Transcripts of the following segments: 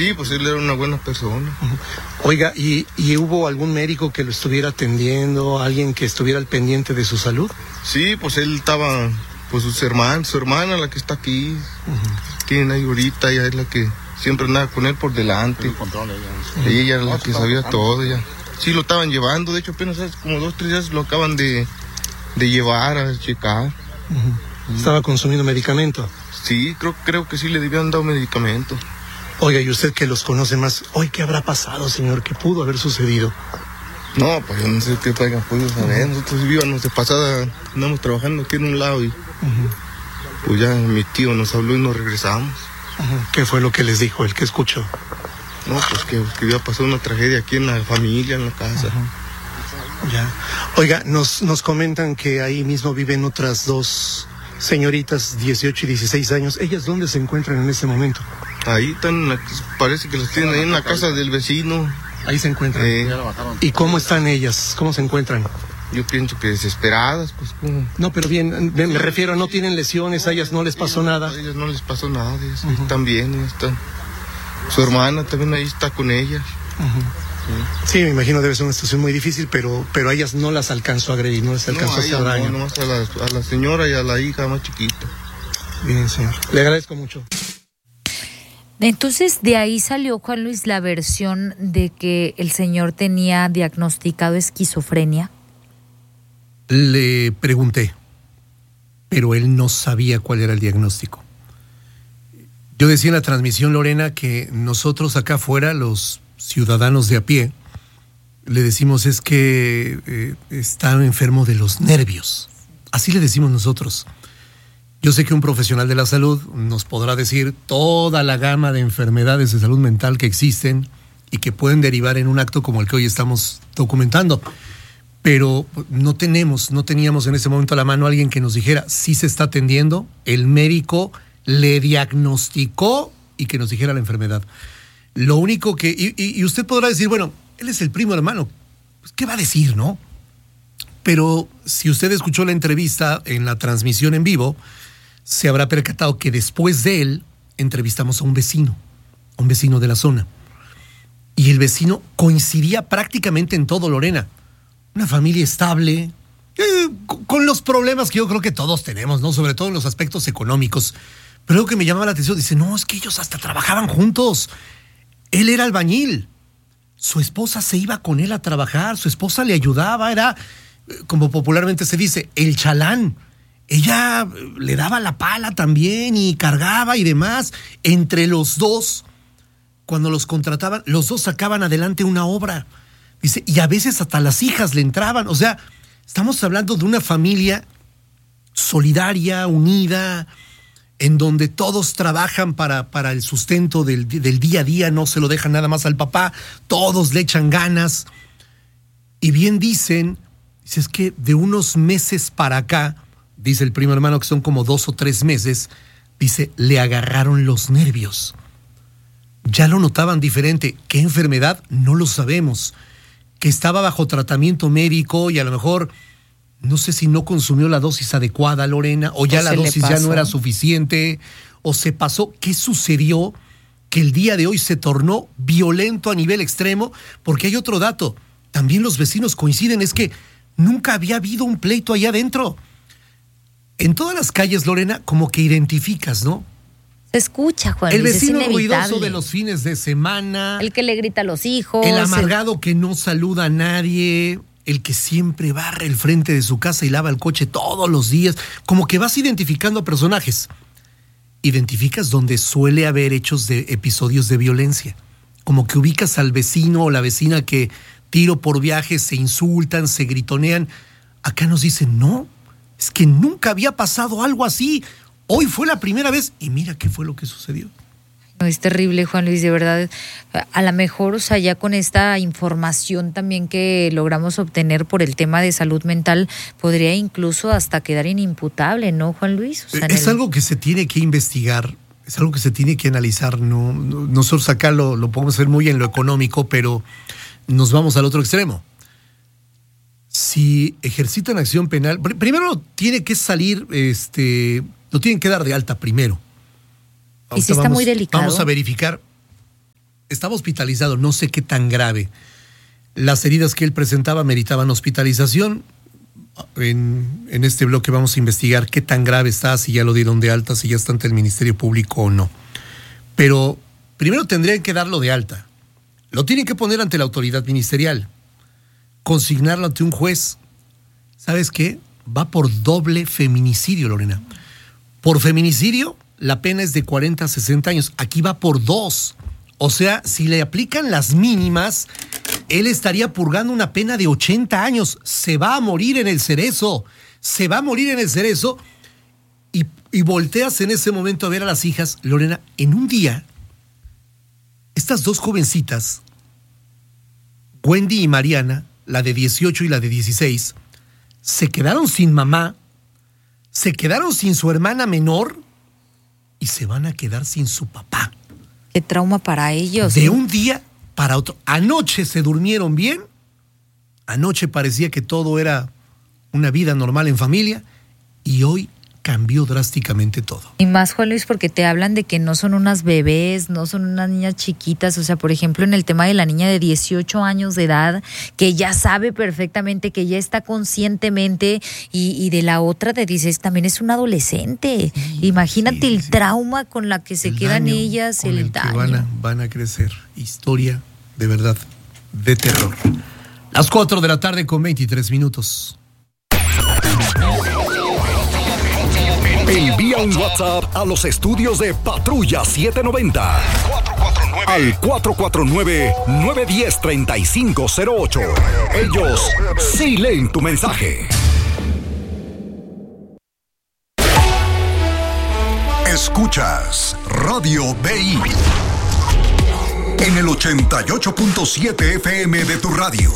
Sí, pues él era una buena persona. Oiga, ¿y hubo algún médico que lo estuviera atendiendo, alguien que estuviera al pendiente de su salud? Sí, pues él estaba, pues su hermana, la que está aquí, tienen ahí ahorita, ella es la que siempre andaba con él por delante. Ella era la que sabía todo, ya. Sí, lo estaban llevando, de hecho apenas hace como 2 o 3 días lo acaban de llevar a checar. ¿Estaba consumiendo medicamento? Sí, creo que sí le habían dado medicamento. Oiga, y usted que los conoce más, hoy ¿qué habrá pasado, señor? ¿Qué pudo haber sucedido? No, pues yo no sé qué haya podido saber. Nosotros vivíamos de pasada, andamos trabajando aquí en un lado y pues ya mi tío nos habló y nos regresamos. ¿Qué fue lo que les dijo, el que escuchó? No, pues que había pasado una tragedia aquí en la familia, en la casa. Ya. Oiga, nos comentan que ahí mismo viven otras 2 señoritas, 18 y 16 años. ¿Ellas dónde se encuentran en este momento? Ahí están, parece que las tienen ahí en la casa del vecino. Ahí se encuentran. ¿Y cómo están ellas? ¿Cómo se encuentran? Yo pienso que desesperadas, pues como... No, pero bien, me refiero, no tienen lesiones, a ellas no les pasó nada. A ellas no les pasó nada, ellas están bien, están... Su hermana también ahí está con ellas. Sí, me imagino debe ser una situación muy difícil, pero a ellas no las alcanzó a agredir, no les alcanzó a hacer daño. No, nomás a la señora y a la hija más chiquita. Bien, señor. Le agradezco mucho. Entonces, de ahí salió, Juan Luis, la versión de que el señor tenía diagnosticado esquizofrenia. Le pregunté, pero él no sabía cuál era el diagnóstico. Yo decía en la transmisión, Lorena, que nosotros acá afuera, los ciudadanos de a pie, le decimos es que está enfermo de los nervios. Así le decimos nosotros. Yo sé que un profesional de la salud nos podrá decir teoda la gama de enfermedades de salud mental que existen y que pueden derivar en un acto como el que hoy estamos documentando. Pero no teníamos en ese momento a la mano a alguien que nos dijera sí se está atendiendo, el médico le diagnosticó y que nos dijera la enfermedad. Lo único que... Y usted podrá decir, bueno, él es el primo hermano, pues, ¿qué va a decir, no? Pero si usted escuchó la entrevista en la transmisión en vivo, se habrá percatado que después de él entrevistamos a un vecino de la zona. Y el vecino coincidía prácticamente en todo, Lorena. Una familia estable, con los problemas que yo creo que todos tenemos, ¿no? Sobre todo en los aspectos económicos. Pero lo que me llamaba la atención, dice, no, es que ellos hasta trabajaban juntos. Él era albañil. Su esposa se iba con él a trabajar, su esposa le ayudaba, era, como popularmente se dice, el chalán. Ella le daba la pala también y cargaba y demás. Entre los dos, cuando los contrataban, los dos sacaban adelante una obra. Dice, y a veces hasta las hijas le entraban. O sea, estamos hablando de una familia solidaria, unida, en donde todos trabajan para el sustento del día a día, no se lo dejan nada más al papá, todos le echan ganas. Y bien dicen, es que de unos meses para acá, dice el primo hermano que son como 2 o 3 meses, dice, le agarraron los nervios. Ya lo notaban diferente. ¿Qué enfermedad? No lo sabemos. Que estaba bajo tratamiento médico y a lo mejor, no sé si no consumió la dosis adecuada, Lorena, o ya la dosis ya no era suficiente, o se pasó. ¿Qué sucedió? Que el día de hoy se tornó violento a nivel extremo, porque hay otro dato. También los vecinos coinciden, es que nunca había habido un pleito allá adentro. En todas las calles, Lorena, como que identificas, ¿no? Se escucha, Juan El Luis, vecino es inevitable. ruidoso de los fines de semana. El que le grita a los hijos. El amargado que no saluda a nadie. El que siempre barre el frente de su casa y lava el coche todos los días. Como que vas identificando a personajes. Identificas donde suele haber hechos de episodios de violencia. Como que ubicas al vecino o la vecina que tiro por viaje, se insultan, se gritonean. Acá nos dicen, no, es que nunca había pasado algo así. Hoy fue la primera vez y mira qué fue lo que sucedió. No, es terrible, Juan Luis, de verdad. A lo mejor, o sea, ya con esta información también que logramos obtener por el tema de salud mental, podría incluso hasta quedar inimputable, ¿no, Juan Luis? O sea, es algo que se tiene que investigar, es algo que se tiene que analizar. Nosotros acá lo podemos ver muy en lo económico, pero nos vamos al otro extremo. Si ejercitan acción penal, primero tiene que salir, lo tienen que dar de alta primero. Y si está muy delicado. Vamos a verificar. estaba hospitalizado, no sé qué tan grave. Las heridas que él presentaba meritaban hospitalización. En este bloque vamos a investigar qué tan grave está, si ya lo dieron de alta, si ya está ante el Ministerio Público o no. Pero primero tendrían que darlo de alta. Lo tienen que poner ante la autoridad ministerial, consignarlo ante un juez. ¿Sabes qué? Va por doble feminicidio, Lorena. Por feminicidio, la pena es de 40 a 60 años. Aquí va por 2. O sea, si le aplican las mínimas, él estaría purgando una pena de 80 años. Se va a morir en el Cerezo. Se va a morir en el Cerezo. Y volteas en ese momento a ver a las hijas. Lorena, en un día, estas dos jovencitas, Wendy y Mariana, la de 18 y la de 16, se quedaron sin mamá, se quedaron sin su hermana menor y se van a quedar sin su papá. Qué trauma para ellos. De un día para otro. Anoche se durmieron bien, anoche parecía que todo era una vida normal en familia y hoy cambió drásticamente todo. Y más, Juan Luis, porque te hablan de que no son unas bebés, no son unas niñas chiquitas. O sea, por ejemplo, en el tema de la niña de 18 años de edad, que ya sabe perfectamente, que ya está conscientemente, y de la otra de 16 también es una adolescente. Sí, imagínate el trauma con la que se quedan ellas, el daño. Van a crecer. Historia de verdad, de terror. Las 4 de la tarde con 23 minutos. Envía un WhatsApp a los estudios de Patrulla 790 al 449-910-3508. Ellos sí leen tu mensaje. Escuchas Radio BI en el 88.7 FM de tu radio.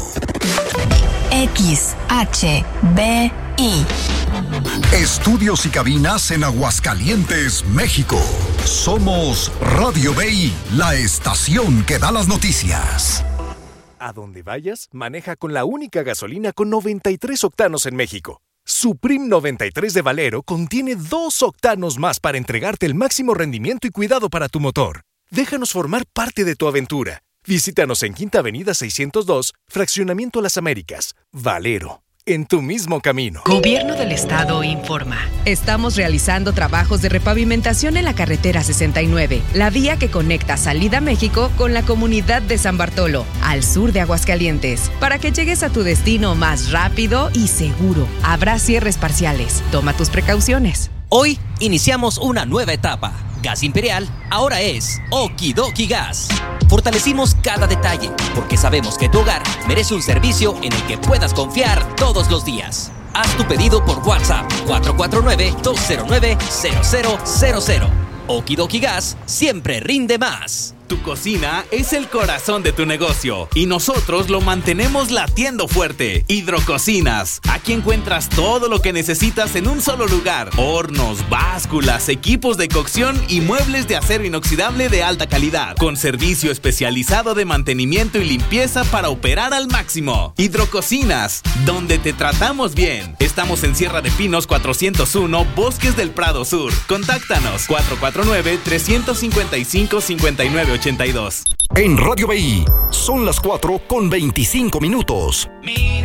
XHBI. Estudios y cabinas en Aguascalientes, México. Somos Radio BI, la estación que da las noticias. A donde vayas, maneja con la única gasolina con 93 octanos en México. Supreme 93 de Valero contiene 2 octanos más para entregarte el máximo rendimiento y cuidado para tu motor. Déjanos formar parte de tu aventura. Visítanos en Quinta Avenida 602, Fraccionamiento Las Américas. Valero, en tu mismo camino. Gobierno del Estado informa. Estamos realizando trabajos de repavimentación en la carretera 69, la vía que conecta Salida México con la comunidad de San Bartolo, al sur de Aguascalientes, para que llegues a tu destino más rápido y seguro. Habrá cierres parciales. Toma tus precauciones. Hoy iniciamos una nueva etapa. Gas Imperial ahora es Okidoki Gas. Fortalecimos cada detalle porque sabemos que tu hogar merece un servicio en el que puedas confiar todos los días. Haz tu pedido por WhatsApp 449-209-0000. Okidoki Gas siempre rinde más. Tu cocina es el corazón de tu negocio y nosotros lo mantenemos latiendo fuerte. Hidrococinas. Aquí encuentras todo lo que necesitas en un solo lugar. Hornos, básculas, equipos de cocción y muebles de acero inoxidable de alta calidad. Con servicio especializado de mantenimiento y limpieza para operar al máximo. Hidrococinas, donde te tratamos bien. Estamos en Sierra de Pinos 401, Bosques del Prado Sur. Contáctanos 449-355-5982. En Radio BI son las 4:25.